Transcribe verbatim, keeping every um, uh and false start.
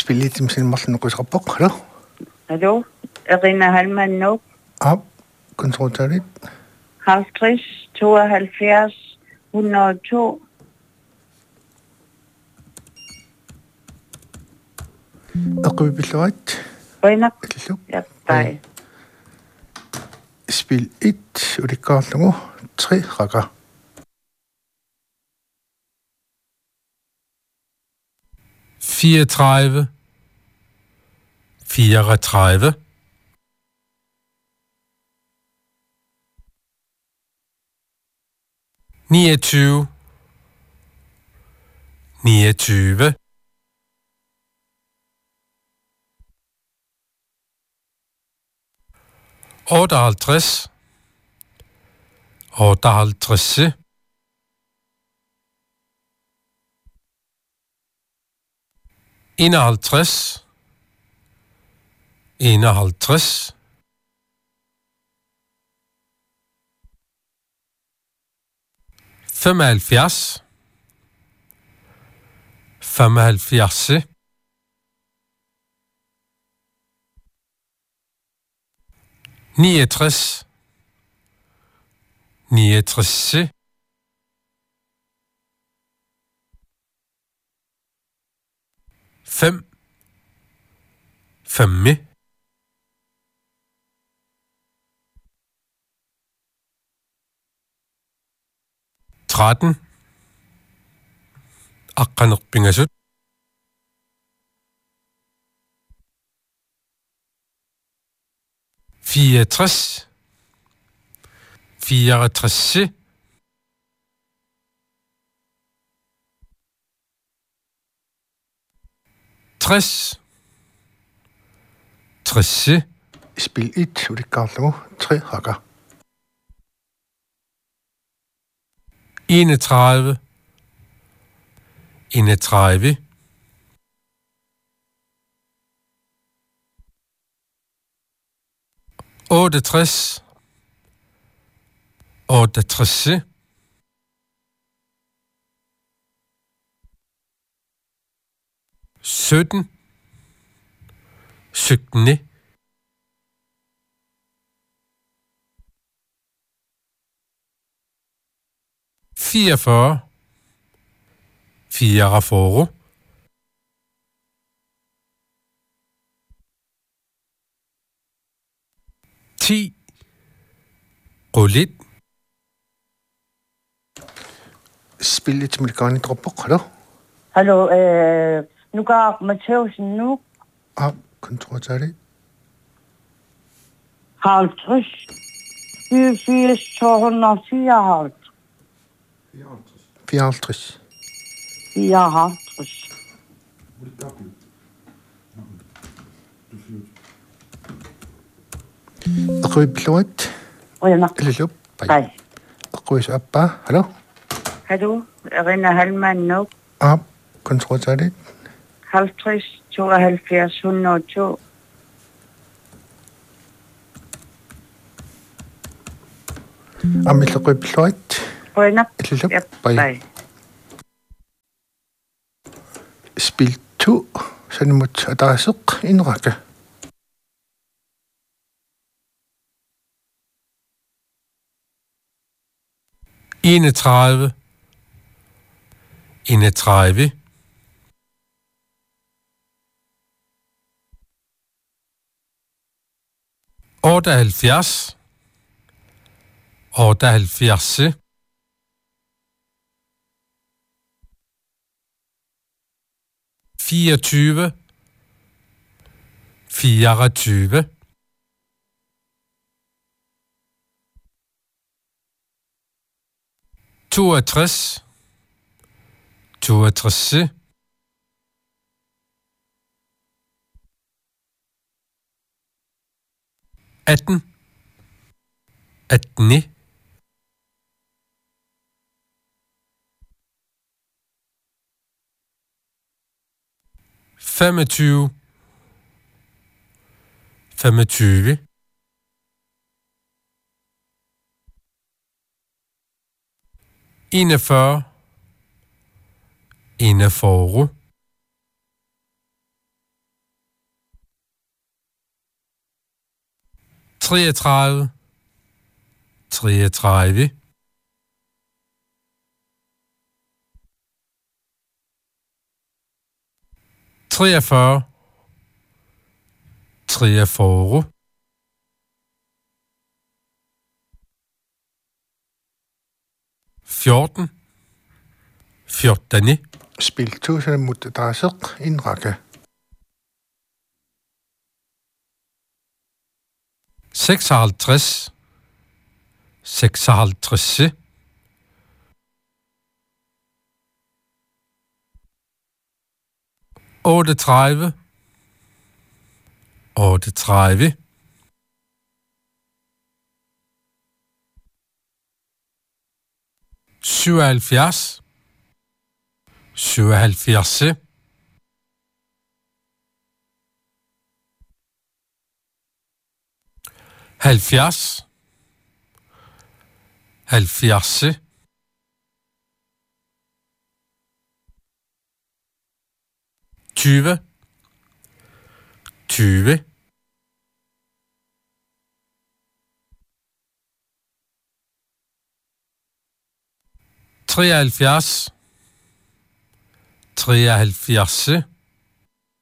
Spil lidt med sin mål, når du bok, hallo? Hallo, Irina Halman nu. Ja, kontrol til det. halvtreds, tooghalvfjerds, hundrede og to. Og vi besløjt. Bøjner. Ja, bye. Spil et, og det går nu. Tre rækker. fireogtredive, fireogtredive, niogtyve, niogtyve, otteoghalvtreds, otteoghalvtreds, enoghalvtreds, enoghalvtreds, femoghalvfjerds, femoghalvfjerds, niogtres, niogtres, fem, fem, tretten, aqqanerpingasut, fireogtres, fireogtres, tres, tres, Spil et, og det går nu. Tre rækker. enogtredive, enogtredive, otteogtres, otteogtres, sytten, sytten, fireogfyrre, fireogfyrre, ti, rullet, Spil lidt med det går i bok, hallo? Hallo, øh, nu går Matheusen nu. Ja, kontrol til det. halvtreds, fireogfirs, to hundrede og fireoghalvtreds. fireoghalvtreds. fireoghalvtreds. Og vi besløjt. Bøjner. Eller lup. Bye. Og vi så op bare, hallo? Hallo, Irina Halman nu. Ja, kontrol til det. halvtreds, tooghalvfjerds, hundrede og to. Og vi så vi besløjt. Bøjner. Eller lup. Ja, bye. Spil to, så det må adresse en række. enogtredive, enogtredive, otteoghalvfjerds, otteoghalvfjerds, fireogtyve, fireogtyve, toogtres, toogtres, atten, atten, femogtyve, femogtyve, enogfyrre, enogfyrre, treogtredive, treogtredive, treogfyrre, treogfyrre, fjorten, fjortani, spiltu sanimut taaseq inraka. seksoghalvtreds, seksoghalvtreds, otteogtredive, otteogtredive, syvoghalvfjerds, syvoghalvfjerds, halvfjerds, halvfjerds, tyve, tyve, treoghalvfjerds, treoghalvfjerds,